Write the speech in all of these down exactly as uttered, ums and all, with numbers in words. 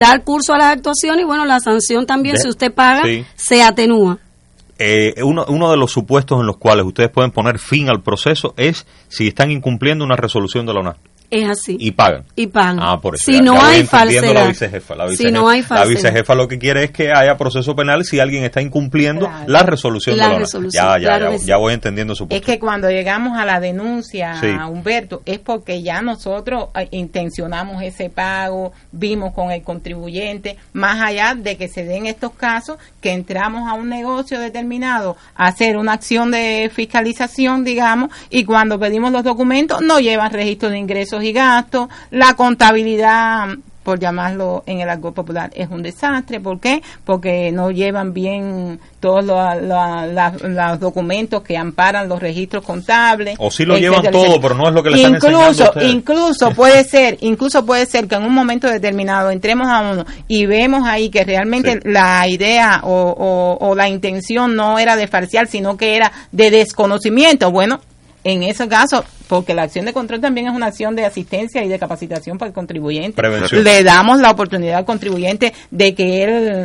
dar curso a las actuaciones y bueno, la sanción también, de, si usted paga, sí. se atenúa. Eh, uno, uno de los supuestos en los cuales ustedes pueden poner fin al proceso es si están incumpliendo una resolución de la O N A C. Es así. Y pagan. Y pagan. Ah, por eso. Si ya, no ya hay falsedad. La vicejefa, la vicejefa, si no hay falsedad. La vicejefa lo que quiere es que haya proceso penal si alguien está incumpliendo claro. la resolución la de la O N A C. Resolución, ya, ya, claro ya, sí. ya voy entendiendo su punto. Es que cuando llegamos a la denuncia, sí. Humberto, es porque ya nosotros intencionamos ese pago, vimos con el contribuyente, más allá de que se den estos casos, que entramos a un negocio determinado a hacer una acción de fiscalización, digamos, y cuando pedimos los documentos no llevan registro de ingresos y gastos. La contabilidad, por llamarlo en el argot popular, es un desastre. ¿Por qué? Porque no llevan bien todos los, los, los, los documentos que amparan los registros contables. O sí lo llevan todo, pero no es lo que le están enseñando a ustedes. Incluso puede ser, incluso puede ser que en un momento determinado entremos a uno y vemos ahí que realmente sí. la idea o, o, o la intención no era de farciar, sino que era de desconocimiento. Bueno, en ese caso, porque la acción de control también es una acción de asistencia y de capacitación para el contribuyente. Prevención. Le damos la oportunidad al contribuyente de que él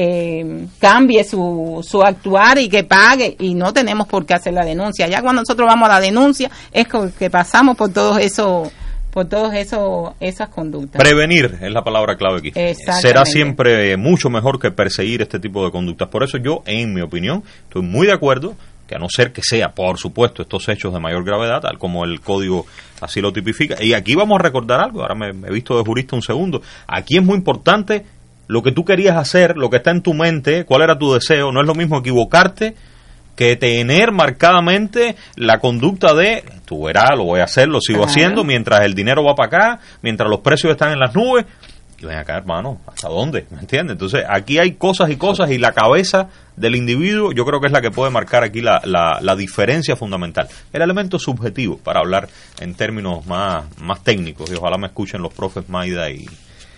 eh, cambie su, su actuar y que pague, y no tenemos por qué hacer la denuncia. Ya cuando nosotros vamos a la denuncia es que pasamos por todos esos por todos eso, esas conductas. Prevenir es la palabra clave aquí. Será siempre mucho mejor que perseguir este tipo de conductas. Por eso yo, en mi opinión, estoy muy de acuerdo que a no ser que sea, por supuesto, estos hechos de mayor gravedad, tal como el código así lo tipifica. Y aquí vamos a recordar algo, ahora me, me he visto de jurista un segundo. Aquí es muy importante lo que tú querías hacer, lo que está en tu mente, cuál era tu deseo. No es lo mismo equivocarte que tener marcadamente la conducta de, tú verás, lo voy a hacer, lo sigo claro. haciendo, mientras el dinero va para acá, mientras los precios están en las nubes. Y ven acá, hermano, ¿hasta dónde? ¿Me entiendes? Entonces, aquí hay cosas y cosas, y la cabeza del individuo yo creo que es la que puede marcar aquí la, la, la diferencia fundamental. El elemento subjetivo, para hablar en términos más, más técnicos, y ojalá me escuchen los profes Maida y,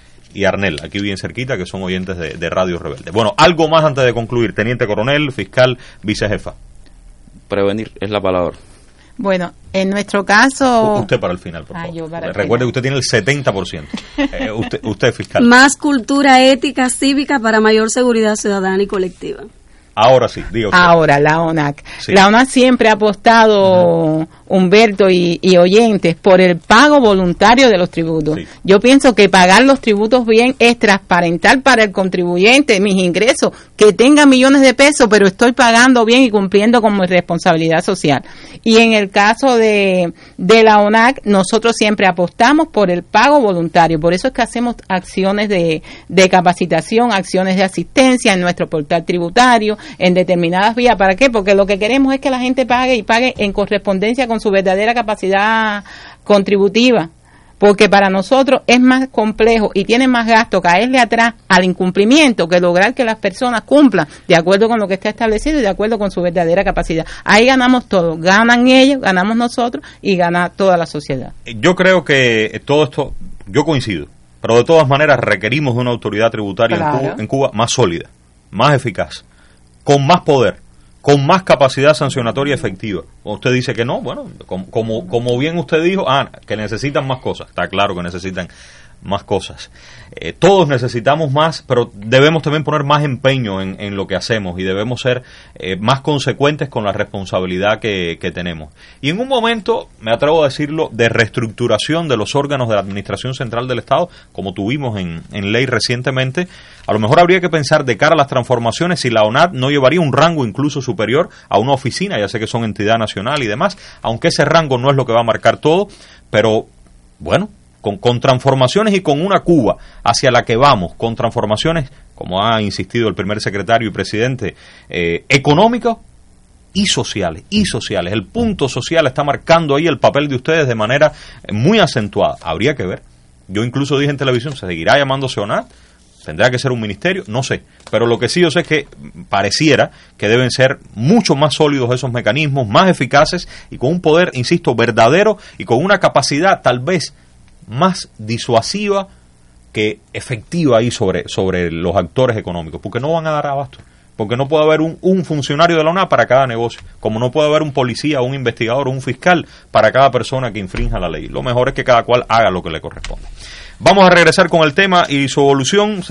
y Arnel, aquí bien cerquita, que son oyentes de, de Radio Rebelde. Bueno, algo más antes de concluir, teniente coronel, fiscal, vicejefa. Prevenir es la palabra. Bueno, en nuestro caso... Usted para el final, por ah, favor. Yo para el Recuerde final. que usted tiene el setenta por ciento. Eh, usted, usted fiscal. Más cultura ética cívica para mayor seguridad ciudadana y colectiva. Ahora sí, digo. Ahora, la O N A C. Sí. La O N A C siempre ha apostado, uh-huh. Humberto y, y oyentes, por el pago voluntario de los tributos. Sí. Yo pienso que pagar los tributos bien es transparentar para el contribuyente mis ingresos, que tenga millones de pesos, pero estoy pagando bien y cumpliendo con mi responsabilidad social. Y en el caso de, de la O N A C, nosotros siempre apostamos por el pago voluntario. Por eso es que hacemos acciones de, de capacitación, acciones de asistencia en nuestro portal tributario, en determinadas vías. ¿Para qué? Porque lo que queremos es que la gente pague y pague en correspondencia con su verdadera capacidad contributiva. Porque para nosotros es más complejo y tiene más gasto caerle atrás al incumplimiento que lograr que las personas cumplan de acuerdo con lo que está establecido y de acuerdo con su verdadera capacidad. Ahí ganamos todos. Ganan ellos, ganamos nosotros y gana toda la sociedad. Yo creo que todo esto, yo coincido, pero de todas maneras requerimos de una autoridad tributaria claro. en, Cuba, en Cuba más sólida, más eficaz, con más poder, con más capacidad sancionatoria efectiva. Usted dice que no, bueno, como, como, como bien usted dijo, ah, que necesitan más cosas. Está claro que necesitan más cosas. Eh, todos necesitamos más, pero debemos también poner más empeño en, en lo que hacemos y debemos ser eh, más consecuentes con la responsabilidad que, que tenemos. Y en un momento, me atrevo a decirlo, de reestructuración de los órganos de la Administración Central del Estado, como tuvimos en, en ley recientemente, a lo mejor habría que pensar de cara a las transformaciones si la O N A C no llevaría un rango incluso superior a una oficina, ya sé que son entidad nacional y demás, aunque ese rango no es lo que va a marcar todo, pero bueno, Con, con transformaciones y con una Cuba hacia la que vamos, con transformaciones, como ha insistido el primer secretario y presidente, eh, económicos y sociales, y sociales. El punto social está marcando ahí el papel de ustedes de manera muy acentuada. Habría que ver. Yo incluso dije en televisión, ¿se seguirá llamándose O N A C? ¿Tendrá que ser un ministerio? No sé. Pero lo que sí yo sé es que pareciera que deben ser mucho más sólidos esos mecanismos, más eficaces y con un poder, insisto, verdadero y con una capacidad tal vez más disuasiva que efectiva ahí sobre, sobre los actores económicos, porque no van a dar abasto, porque no puede haber un, un funcionario de la O N A para cada negocio, como no puede haber un policía, un investigador, un fiscal para cada persona que infrinja la ley. Lo mejor es que cada cual haga lo que le corresponde. Vamos a regresar con el tema y su evolución.